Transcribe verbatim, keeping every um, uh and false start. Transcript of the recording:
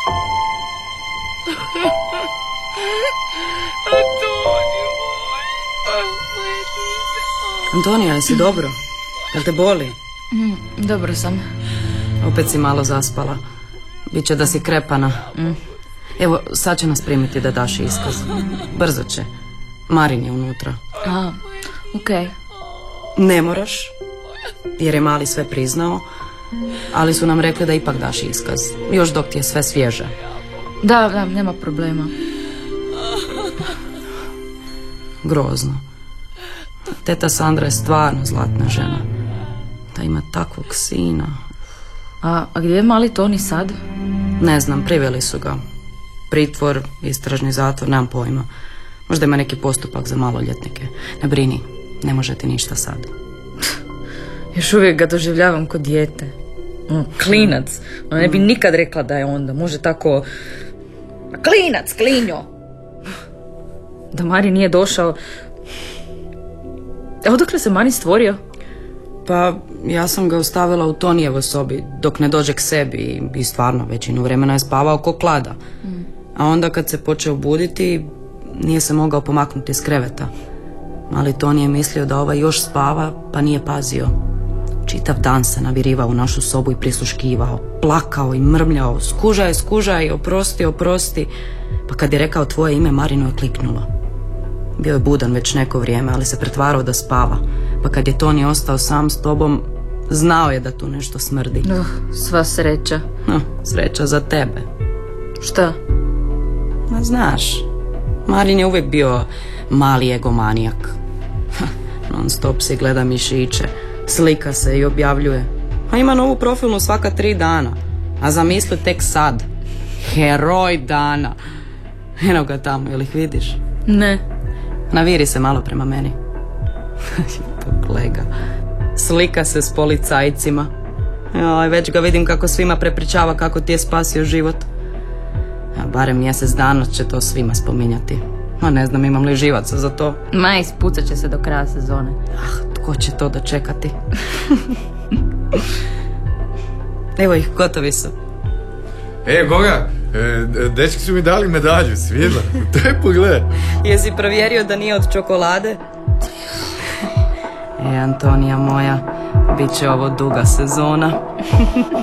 Antonija, jesi dobro? Jel te boli? Mm, dobro sam. Opet si malo zaspala. Biće da si krepana. Mm. Evo, sad će nas primiti da daš iskaz. Brzo će. Marin je unutra. A, okej. Okay. Ne moraš, jer je mali sve priznao, ali su nam rekli da ipak daš iskaz. Još dok ti je sve svježe. Da, da, nema problema. Grozno. Teta Sandra je stvarno zlatna žena. Da ima takvog sina. A, a gdje je mali Toni sad? Ne znam, priveli su ga. Pritvor, istražni zatvor, nemam pojma. Možda ima neki postupak za maloljetnike. Ne brini, ne može ti ništa sad. Još uvijek ga doživljavam kod dijete. On, klinac. Ona ne bi nikad rekla da je onda. Može tako... Klinac, klinjo! Da Mari nije došao... A odakle se Mari stvorio? Pa ja sam ga ostavila u Tonijevoj sobi dok ne dođe k sebi i stvarno većinu vremena je spavao ko klada. Mm. A onda kad se počeo buditi nije se mogao pomaknuti iz kreveta. Mali Toni je mislio da ovaj još spava pa nije pazio. Čitav dan se navirivao u našu sobu i prisluškivao. Plakao i mrmljao. Skužaj, skužaj, oprosti, oprosti. Pa kad je rekao tvoje ime, Marinu je kliknulo. Bio je budan već neko vrijeme, ali se pretvarao da spava. Pa kad je Toni ostao sam s tobom, znao je da tu nešto smrdi. Uh, sva sreća. No, sreća za tebe. Šta? Ma znaš, Marin je uvijek bio mali egomanijak. Non stop si gleda mišiće, slika se i objavljuje. A ima novu profilnu svaka tri dana. A zamisli tek sad. Heroj dana. Eno ga tamo, jel ih vidiš? Ne. Naviri se malo prema meni. Kolega. Slika se s policajcima. Joj, već ga vidim kako svima prepričava kako ti je spasio život. A barem mjesec dana će to svima spominjati. Ma ne znam imam li živaca za to. Ma, ispucat će se do kraja sezone. Ah, tko će to dočekati? Evo ih, gotovi su. E, Goga, e, dečki su mi dali medalju, svidla. Daj pogled. Jesi provjerio da nije od čokolade? E, Antonija moja, bit će ovo duga sezona.